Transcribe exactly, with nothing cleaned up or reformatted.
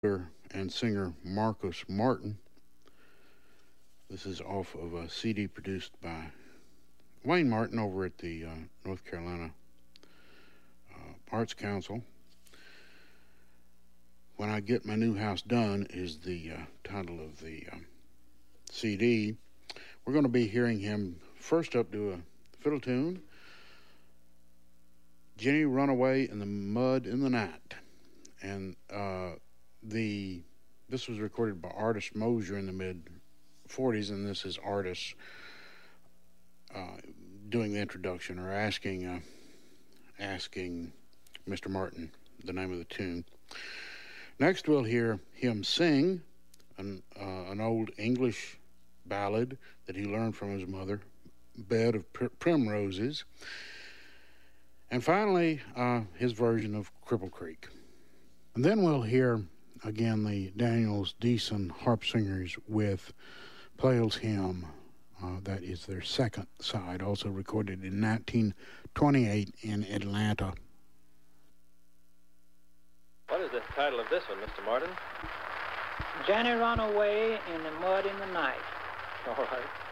and singer Marcus Martin. This is off of a C D produced by Wayne Martin over at the uh, North Carolina uh, Arts Council. When I Get My New House Done is the uh, title of the uh, C D. We're going to be hearing him first up do a fiddle tune, Jenny Run Away in the Mud in the Night. And uh, the this was recorded by Artis Mosier in the mid forties, and this is Artis uh, doing the introduction or asking uh, asking Mister Martin the name of the tune. Next, we'll hear him sing an, uh, an old English ballad that he learned from his mother, Bed of Pr- Primroses. And finally, uh, his version of Cripple Creek. And then we'll hear, again, the Daniels Deason Harp Singers with Pleyel's Hymn. Uh, that is their second side, also recorded in nineteen twenty-eight in Atlanta. What is the title of this one, Mister Martin? Jenny Run Away in the Mud in the Night. All right.